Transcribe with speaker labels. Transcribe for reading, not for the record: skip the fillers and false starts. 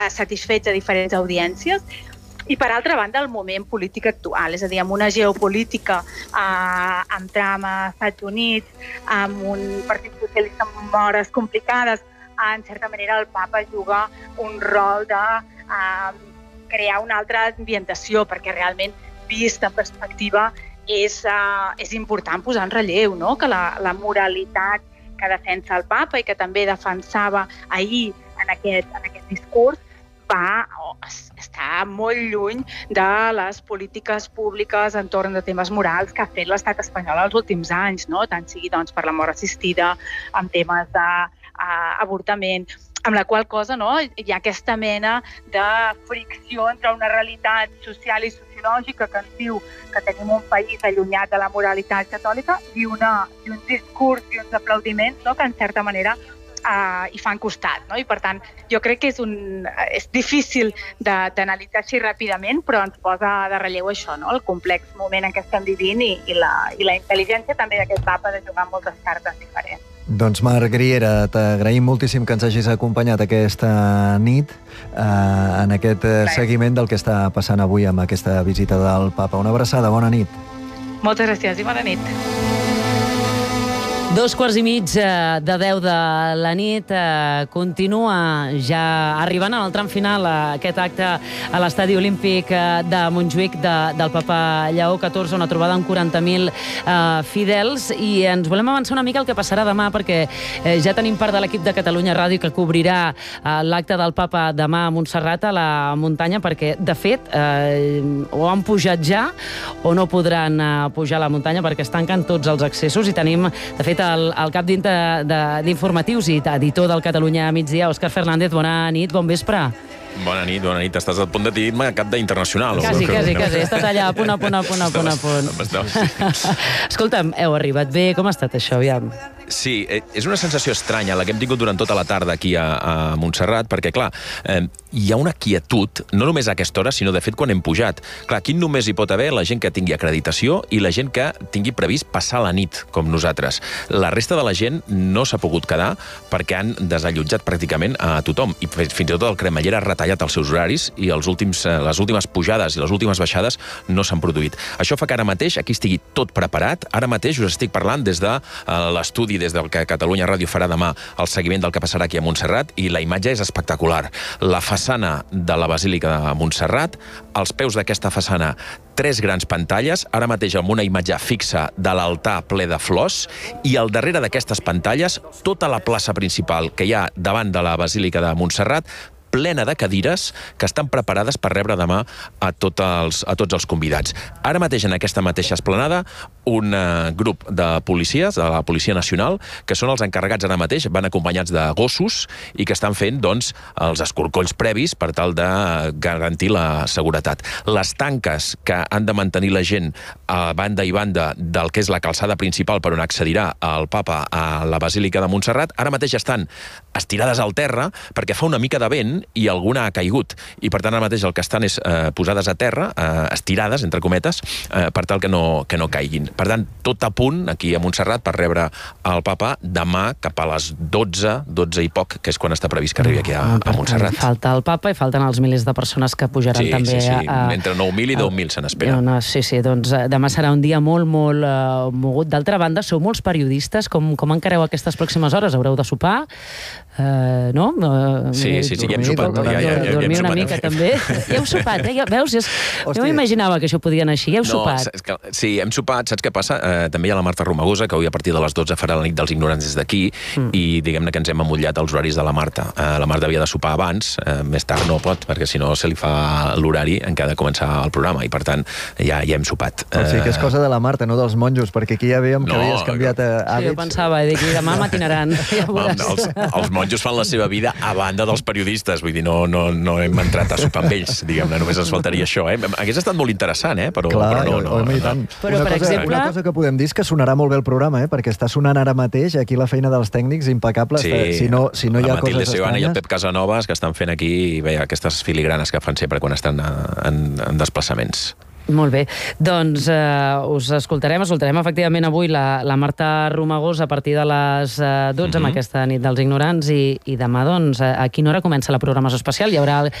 Speaker 1: satisfets a diferents audiències. I, per altra banda, el moment polític actual, és a dir, amb una geopolítica amb Trump als Estats Units, amb un partit socialista amb hores complicades, en certa manera el papa juga un rol de crear una altra ambientació, perquè realment, vist en perspectiva, és important posar en relleu, no? Que la moralitat que defensa el papa i que també defensava ahir en aquest discurs està molt lluny de les polítiques públiques entorn de temes morals que ha fet l'estat espanyol els últims anys, no? Tant sigui per la mort assistida, amb temes d'avortament, amb la qual cosa hi ha aquesta mena de fricció entre una realitat social i sociològica que ens diu que tenim un país allunyat de la moralitat catòlica i un discurs i uns aplaudiments que en certa manera hi fan costat, no? I per tant, jo crec que és difícil d'analitzar així ràpidament, però ens posa de relleu això, no? El complex moment en què estem vivint i la intel·ligència també d'aquest papa de jugar moltes cartes diferents.
Speaker 2: Doncs Marc Griera, t'agraïm moltíssim que ens hagis acompanyat aquesta nit en aquest seguiment del que està passant avui amb aquesta visita del papa. Una abraçada, bona nit.
Speaker 1: Moltes gràcies i bona nit.
Speaker 3: 2:15 de 10 de la nit. Continua ja arribant al tram final aquest acte a l'Estadi Olímpic de Montjuïc del papa Lleó XIV, una trobada amb 40.000 fidels, i ens volem avançar una mica el que passarà demà, perquè ja tenim part de l'equip de Catalunya Ràdio que cobrirà l'acte del papa demà a Montserrat, a la muntanya, perquè de fet ho han pujat ja o no podran pujar a la muntanya perquè es tanquen tots els accessos, i tenim de fet el cap d'informatius i editor del Catalunya Migdia, Òscar Fernández. Bona nit, bon vespre.
Speaker 4: Bona nit. Estàs a punt de dir-me cap d'internacional.
Speaker 3: Quasi. He estat allà a punt. Escolta'm, heu arribat bé? Com ha estat això, aviam?
Speaker 4: Sí, és una sensació estranya la que hem tingut durant tota la tarda aquí a Montserrat, perquè, clar, hi ha una quietud, no només a aquesta hora, sinó, de fet, quan hem pujat. Clar, aquí només hi pot haver la gent que tingui acreditació i la gent que tingui previst passar la nit, com nosaltres. La resta de la gent no s'ha pogut quedar perquè han desallotjat pràcticament a tothom, i fins i tot el cremallera ha retallat els seus horaris i les últimes pujades i les últimes baixades no s'han produït. Això fa que ara mateix aquí estigui tot preparat. Ara mateix us estic parlant des de l'estudi, des del que Catalunya Ràdio farà demà el seguiment del que passarà aquí a Montserrat, i la imatge és espectacular. La façana de la Basílica de Montserrat, als peus d'aquesta façana 3 grans pantalles, ara mateix amb una imatge fixa de l'altar ple de flors, i al darrere d'aquestes pantalles tota la plaça principal que hi ha davant de la Basílica de Montserrat, plena de cadires que estan preparades per rebre demà a tots els convidats. Ara mateix, en aquesta mateixa esplanada, un grup de policies, de la Policia Nacional, que són els encarregats ara mateix, van acompanyats de gossos, i que estan fent, doncs, els escorcolls previs per tal de garantir la seguretat. Les tanques que han de mantenir la gent a banda i banda del que és la calçada principal per on accedirà el papa a la Basílica de Montserrat, ara mateix estan estirades al terra perquè fa una mica de vent i alguna ha caigut, i per tant ara mateix el que estan és posades a terra, estirades, entre cometes, per tal que no caiguin. Per tant, tot a punt aquí a Montserrat per rebre el papa demà cap a les 12 i poc, que és quan està previst que arribi aquí a Montserrat.
Speaker 3: Falta el papa i falten els milers de persones que pujaran també.
Speaker 4: Sí, entre 9.000 i 10.000 se n'espera.
Speaker 3: Sí, doncs demà serà un dia molt mogut. D'altra banda, sou molts periodistes, com encareu aquestes pròximes hores? Haureu de sopar? No?
Speaker 4: Sí, ja hem sopat.
Speaker 3: Dormir una mica, també. Ja heu sopat, veus? Jo m'imaginava que això podia anar així. Ja heu sopat.
Speaker 4: Sí, hem sopat. Saps què passa? També hi ha la Marta Romagosa, que avui a partir de les 12 farà la nit dels ignorants des d'aquí, i diguem-ne que ens hem amollat els horaris de la Marta. La Marta havia de sopar abans, més tard no pot, perquè si no se li fa l'horari en què ha de començar el programa, i per tant ja hem sopat.
Speaker 2: O sigui que és cosa de la Marta, no dels monjos, perquè aquí ja veiem que havies canviat hàbits.
Speaker 3: Jo pensava, dic, demà matinaran.
Speaker 4: Els monjos fan la seva vida a banda dels periodistes, vull dir, no hem entrat a sopar amb ells, diguem-ne, només ens faltaria això. Hagués estat molt interessant, però no.
Speaker 2: Però, per exemple... Una cosa que podem dir és que sonarà molt bé el programa, perquè està sonant ara mateix, aquí la feina dels tècnics impecable.
Speaker 4: Sí,
Speaker 2: si no hi ha
Speaker 4: Matilde
Speaker 2: coses
Speaker 4: Seoane
Speaker 2: estranyes...
Speaker 4: i el Pep Casanovas, que estan fent aquí aquestes filigranes que fan sempre quan estan en desplaçaments.
Speaker 3: Molt bé. Doncs us escoltarem efectivament avui la Marta Romagós a partir de les 12 amb aquesta nit dels ignorants i demà, doncs, a quina hora comença la programació especial? Hi haurà